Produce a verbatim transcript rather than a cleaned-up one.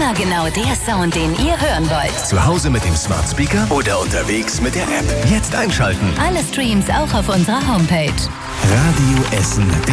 Immer genau der Sound, den ihr hören wollt. Zu Hause mit dem Smart Speaker oder unterwegs mit der App. Jetzt einschalten. Alle Streams auch auf unserer Homepage. Radio Essen.